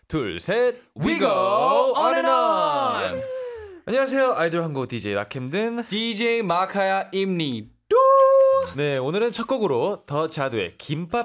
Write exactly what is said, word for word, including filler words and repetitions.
둘, 셋, We go on and on. 안녕하세요, 아이돌 한국 디제이 라캠든 디제이 마카야입니다. 네, 오늘은 첫 곡으로 더 자두의 김밥